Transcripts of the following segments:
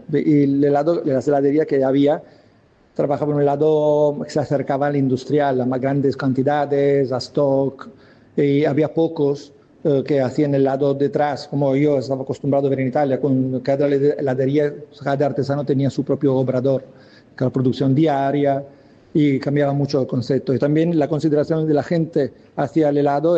Y el helado, las heladerías que había, trabajaba un helado que se acercaba al industrial, a más grandes cantidades, a stock, y había pocos que hacían helado detrás, como yo estaba acostumbrado a ver en Italia, con cada heladería, cada artesano tenía su propio obrador, que la producción diaria, y cambiaba mucho el concepto. Y también la consideración de la gente hacia el helado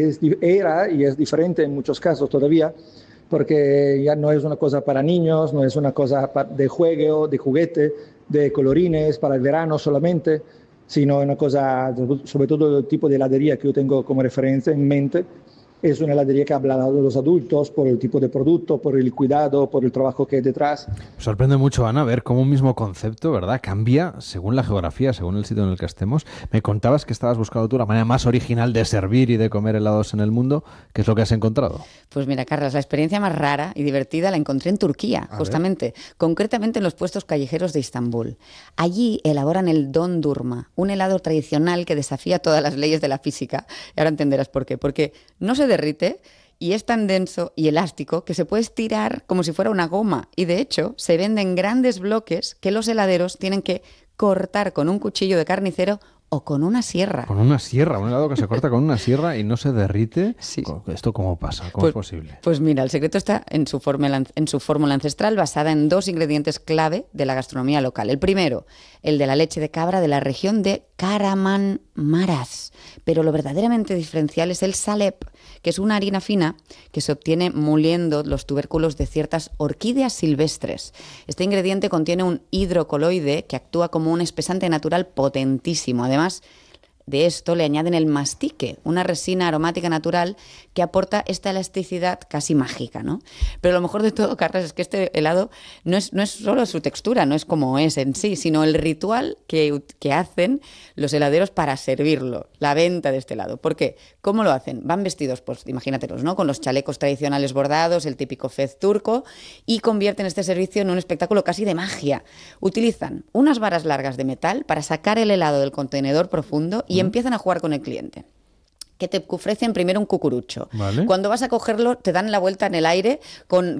era y es diferente en muchos casos todavía, porque ya no es una cosa para niños, no es una cosa de juego, de juguete, de colorines para el verano solamente, sino una cosa, sobre todo el tipo de heladería que yo tengo como referencia en mente, es una heladería que habla a los adultos por el tipo de producto, por el cuidado, por el trabajo que hay detrás. Sorprende mucho, Ana, ver cómo un mismo concepto, ¿verdad?, cambia según la geografía, según el sitio en el que estemos. Me contabas que estabas buscando tú la manera más original de servir y de comer helados en el mundo. ¿Qué es lo que has encontrado? Pues mira, Carlos, la experiencia más rara y divertida la encontré en Turquía, justamente, concretamente en los puestos callejeros de Estambul. Allí elaboran el dondurma, un helado tradicional que desafía todas las leyes de la física. Y ahora entenderás por qué. Porque no se derrite y es tan denso y elástico que se puede estirar como si fuera una goma. Y de hecho, se vende en grandes bloques que los heladeros tienen que cortar con un cuchillo de carnicero o con una sierra. Con una sierra, un helado que se corta con una sierra y no se derrite. Sí. ¿Esto cómo pasa? ¿Cómo es posible? Pues mira, el secreto está en su fórmula ancestral basada en 2 ingredientes clave de la gastronomía local. El primero, el de la leche de cabra de la región de Kahramanmaraş. Pero lo verdaderamente diferencial es el salep, que es una harina fina que se obtiene moliendo los tubérculos de ciertas orquídeas silvestres. Este ingrediente contiene un hidrocoloide que actúa como un espesante natural potentísimo. Además de esto le añaden el mastique, una resina aromática natural que aporta esta elasticidad casi mágica, ¿no? Pero lo mejor de todo, Carlos, es que este helado no es solo su textura, no es como es en sí, sino el ritual que hacen los heladeros para servirlo, la venta de este helado. ¿Por qué? ¿Cómo lo hacen? Van vestidos, pues imagínatelos, ¿no?, con los chalecos tradicionales bordados, el típico fez turco, y convierten este servicio en un espectáculo casi de magia. Utilizan unas varas largas de metal para sacar el helado del contenedor profundo y empiezan a jugar con el cliente. Que te ofrecen primero un cucurucho. ¿Vale? Cuando vas a cogerlo, te dan la vuelta en el aire con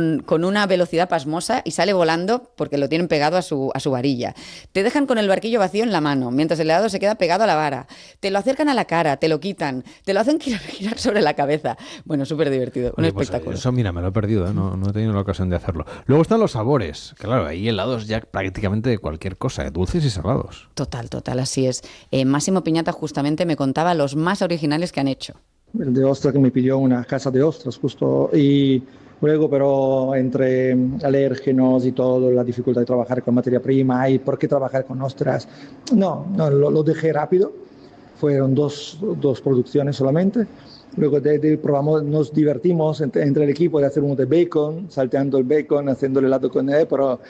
una velocidad pasmosa y sale volando porque lo tienen pegado a su varilla. Te dejan con el barquillo vacío en la mano, mientras el helado se queda pegado a la vara. Te lo acercan a la cara, te lo quitan, te lo hacen girar sobre la cabeza. Bueno, súper divertido, un espectáculo. Eso, mira, me lo he perdido, ¿eh? No he tenido la ocasión de hacerlo. Luego están los sabores. Claro, hay helados ya prácticamente de cualquier cosa, dulces y salados. Total, así es. Máximo Piñata justamente me contaba los más originales que han hecho. El de ostras que me pidió una casa de ostras justo, y luego pero entre alérgenos y todo, la dificultad de trabajar con materia prima y por qué trabajar con ostras, no, lo dejé rápido, fueron dos producciones solamente. Luego probamos, nos divertimos entre el equipo de hacer uno de bacon, salteando el bacon, haciendo el helado con él, pero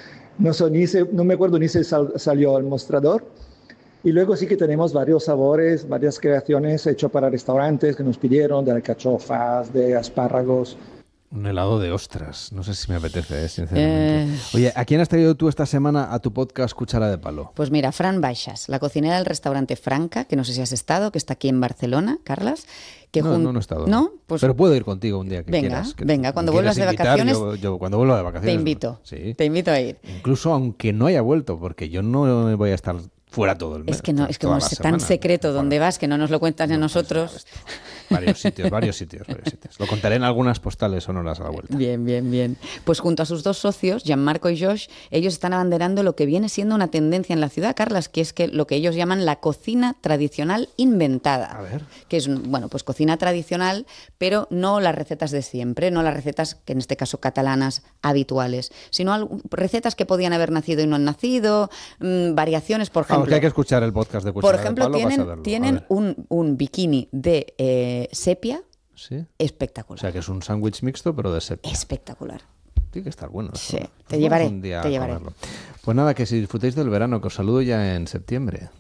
no me acuerdo ni si salió al mostrador. Y luego sí que tenemos varios sabores, varias creaciones hechas para restaurantes que nos pidieron, de alcachofas, de espárragos. Un helado de ostras, no sé si me apetece, sinceramente. Oye, ¿a quién has traído tú esta semana a tu podcast Cuchara de Palo? Pues mira, Fran Baixas, la cocinera del restaurante Franca, que no sé si has estado, que está aquí en Barcelona, Carlas. Que no he estado. ¿No? Pues pero puedo ir contigo un día que quieras. Venga, cuando vuelvas de vacaciones. Yo cuando vuelva de vacaciones. Te invito. Sí. Te invito a ir. Incluso aunque no haya vuelto, porque yo no voy a estar fuera todo el mes. Es que como es tan secreto donde vas, que no nos lo cuentas a nosotros. Varios sitios. Lo contaré en algunas postales sonoras a la vuelta. Bien. Pues junto a sus 2 socios, Gianmarco y Josh, ellos están abanderando lo que viene siendo una tendencia en la ciudad, Carlas, que es que lo que ellos llaman la cocina tradicional inventada. A ver. Que es, pues cocina tradicional, pero no las recetas de siempre, no las recetas, que en este caso catalanas, habituales, sino recetas que podían haber nacido y no han nacido, variaciones, por ejemplo. Porque hay que escuchar el podcast de Cuchara de Palo. Por ejemplo, tienen un bikini de sepia, ¿sí? Espectacular. O sea, que es un sándwich mixto, pero de sepia. Espectacular. Tiene que estar bueno. Sí, pues te llevaré. Un día te llevaré. Pues nada, que si disfrutéis del verano, que os saludo ya en septiembre.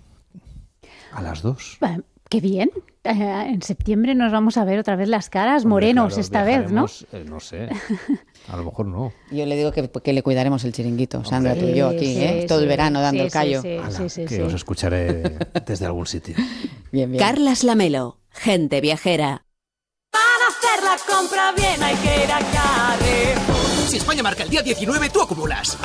A las 2. Qué bien. En septiembre nos vamos a ver otra vez las caras, morenos, claro, esta vez, ¿no? No sé. A lo mejor no. Yo le digo que le cuidaremos el chiringuito, Sandra, tú y yo aquí, todo el verano dando el callo. Que os escucharé desde algún sitio. Bien. Carlas Lamelo, gente viajera. Para hacer la compra bien hay que ir a Carrefour. Si España marca el día 19, tú acumulas.